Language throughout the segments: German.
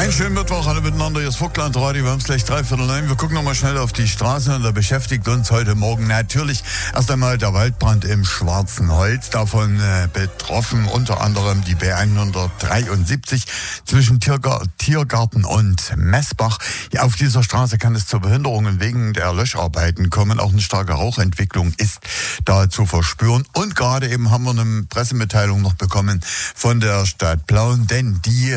Einen schönen Mittwoch alle miteinander, hier ist Vogtland-Radio, wir haben es gleich 8:45. Wir gucken nochmal schnell auf die Straße und da beschäftigt uns heute Morgen natürlich erst einmal der Waldbrand im Schwarzen Holz. Davon betroffen unter anderem die B173 zwischen Tiergarten und Messbach. Ja, auf dieser Straße kann es zu Behinderungen wegen der Löscharbeiten kommen. Auch eine starke Rauchentwicklung ist da zu verspüren. Und gerade eben haben wir eine Pressemitteilung noch bekommen von der Stadt Plauen, denn die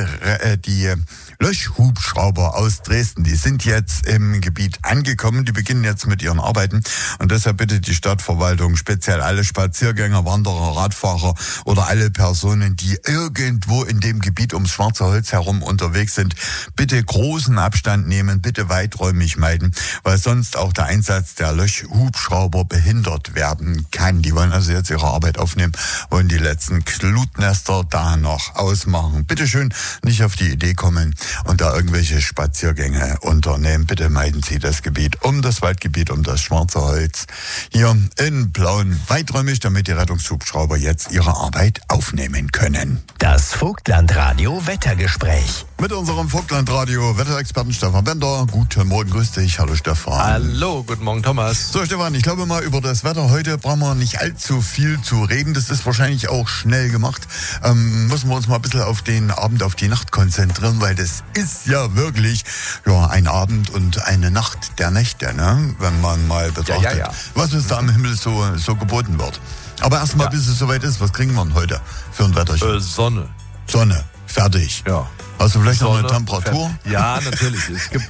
Löschhubschrauber aus Dresden, die sind jetzt im Gebiet angekommen, die beginnen jetzt mit ihren Arbeiten und deshalb bittet die Stadtverwaltung speziell alle Spaziergänger, Wanderer, Radfahrer oder alle Personen, die irgendwo in dem Gebiet ums Schwarze Holz herum unterwegs sind, bitte großen Abstand nehmen, bitte weiträumig meiden, weil sonst auch der Einsatz der Löschhubschrauber behindert werden kann. Die wollen also jetzt ihre Arbeit aufnehmen, wollen die letzten Glutnester da noch ausmachen. Bitte schön nicht auf die Idee kommen und da irgendwelche Spaziergänge unternehmen. Bitte meiden Sie das Gebiet um das Waldgebiet, um das Schwarze Holz hier in Plauen weiträumig, damit die Rettungshubschrauber jetzt ihre Arbeit aufnehmen können. Das Vogtland-Radio Wettergespräch. Mit unserem Vogtland-Radio Wetterexperten Stefan Bender. Guten Morgen, grüß dich. Hallo Stefan. Hallo, guten Morgen Thomas. So Stefan, ich glaube mal, über das Wetter heute brauchen wir nicht allzu viel zu reden. Das ist wahrscheinlich auch schnell gemacht. Müssen wir uns mal ein bisschen auf den Abend, auf die Nacht konzentrieren, weil das ist ja wirklich ein Abend und eine Nacht der Nächte, ne? Wenn man mal betrachtet, was uns da am Himmel so geboten wird. Aber erstmal, bis es soweit ist, was kriegen wir denn heute für ein Wetterchen? Sonne. Sonne, fertig. Ja. Hast du vielleicht Sonne, noch eine Temperatur? Ja, natürlich. Es gibt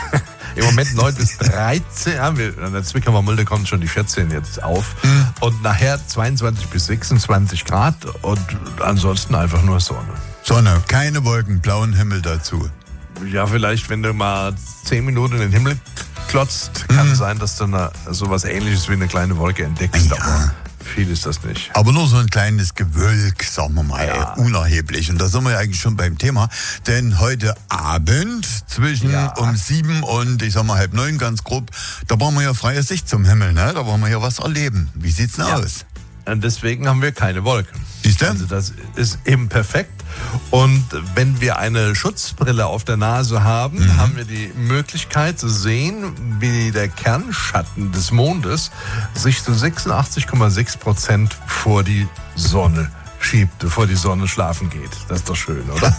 im Moment 9 bis 13. Ja, an der Zwickauer Mulde kommt schon die 14 jetzt auf. Und nachher 22 bis 26 Grad und ansonsten einfach nur Sonne. Sonne, keine Wolken, blauen Himmel dazu. Ja, vielleicht, wenn du mal 10 Minuten in den Himmel klotzt, kann es sein, dass du sowas Ähnliches wie eine kleine Wolke entdeckst. Ja. Aber viel ist das nicht. Aber nur so ein kleines Gewölk, sagen wir mal, unerheblich. Und da sind wir ja eigentlich schon beim Thema. Denn heute Abend zwischen um 7 und ich sag mal 8:30 ganz grob, da brauchen wir ja freie Sicht zum Himmel, ne? Da wollen wir ja was erleben. Wie sieht's denn aus? Und deswegen haben wir keine Wolken. Siehst du? Also das ist eben perfekt. Und wenn wir eine Schutzbrille auf der Nase haben, haben wir die Möglichkeit zu sehen, wie der Kernschatten des Mondes sich zu 86,6% vor die Sonne schiebt, bevor die Sonne schlafen geht. Das ist doch schön, oder?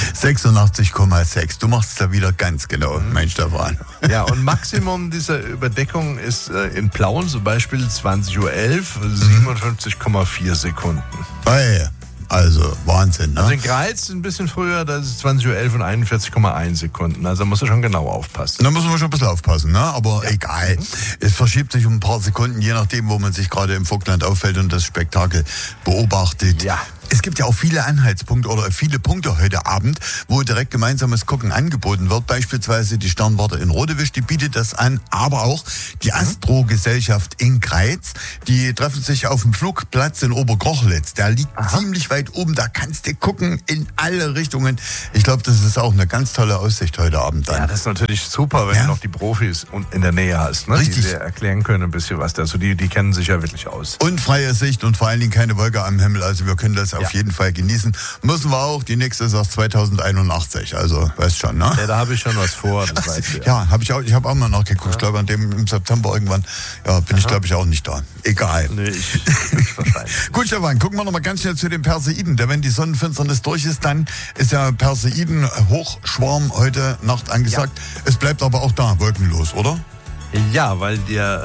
86,6. Du machst es da wieder ganz genau, mein Stefan. Ja, und Maximum dieser Überdeckung ist in Plauen zum Beispiel 20:11 Uhr 57,4 Sekunden. Hey, also Wahnsinn, ne? Also in Greiz ein bisschen früher, da ist es 20:11 Uhr und 41,1 Sekunden. Also da musst du schon genau aufpassen. Da müssen wir schon ein bisschen aufpassen, ne? Aber egal. Es verschiebt sich um ein paar Sekunden, je nachdem, wo man sich gerade im Vogtland auffällt und das Spektakel beobachtet. Ja. Es gibt ja auch viele Anhaltspunkte oder viele Punkte heute Abend, wo direkt gemeinsames Gucken angeboten wird. Beispielsweise die Sternwarte in Rodewisch, die bietet das an, aber auch die Astro-Gesellschaft in Greiz. Die treffen sich auf dem Flugplatz in Oberkrochlitz. Der liegt ziemlich weit oben, da kannst du gucken in alle Richtungen. Ich glaube, das ist auch eine ganz tolle Aussicht heute Abend dann. Ja, das ist natürlich super, wenn du noch die Profis in der Nähe hast, ne? Richtig. Die dir erklären können ein bisschen was. Also die kennen sich ja wirklich aus. Und freie Sicht und vor allen Dingen keine Wolke am Himmel. Also wir können das auf jeden Fall genießen. Müssen wir auch. Die nächste ist erst 2081. Also, weißt schon, ne? Ja, da habe ich schon was vor. Das weißt du, ja, habe ich auch. Ich habe auch mal nachgeguckt. Ich glaube, im September irgendwann bin ich, glaube ich, auch nicht da. Egal. Nee, ich wahrscheinlich. Gut, Stefan, gucken wir noch mal ganz schnell zu den Perseiden. Denn wenn die Sonnenfinsternis durch ist, dann ist ja Perseiden Hochschwarm heute Nacht angesagt. Ja. Es bleibt aber auch da wolkenlos, oder? Ja, weil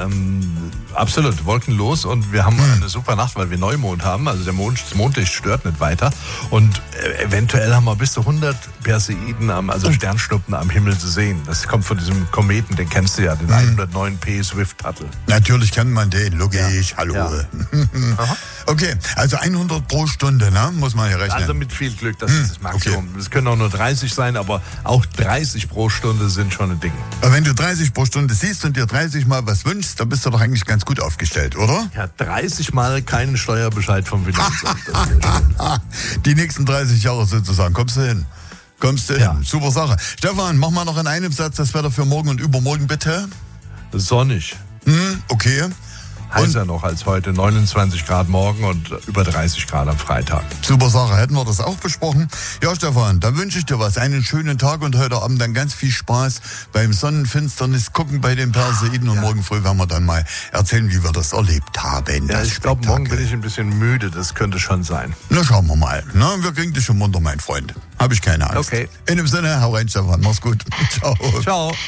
absolut wolkenlos und wir haben eine super Nacht, weil wir Neumond haben. Also das Mondlicht stört nicht weiter und eventuell haben wir bis zu 100 Perseiden, also Sternschnuppen am Himmel zu sehen. Das kommt von diesem Kometen, den kennst du ja, den 109P Swift-Tuttle. Natürlich kennt man den, logisch, hallo. Ja. Okay, also 100 pro Stunde, ne? Muss man hier rechnen. Also mit viel Glück, das ist das Maximum. Es können auch nur 30 sein, aber auch 30 pro Stunde sind schon ein Ding. Aber wenn du 30 pro Stunde siehst und dir 30 Mal was wünschst, dann bist du doch eigentlich ganz gut aufgestellt, oder? Ja, 30 Mal keinen Steuerbescheid vom Finanzamt. Die nächsten 30 Jahre sozusagen. Kommst du hin? Hin. Super Sache. Stefan, mach mal noch in einem Satz das Wetter für morgen und übermorgen, bitte. Sonnig. Okay. Heißer noch als heute, 29 Grad morgen und über 30 Grad am Freitag. Super Sache, hätten wir das auch besprochen. Ja, Stefan, dann wünsche ich dir was. Einen schönen Tag und heute Abend dann ganz viel Spaß beim Sonnenfinsternis gucken bei den Perseiden. Und morgen früh werden wir dann mal erzählen, wie wir das erlebt haben. Ja, ich glaube, morgen bin ich ein bisschen müde. Das könnte schon sein. Na, schauen wir mal. Na, wir kriegen dich schon munter, mein Freund. Habe ich keine Angst. Okay. In dem Sinne, hau rein, Stefan. Mach's gut. Ciao. Ciao.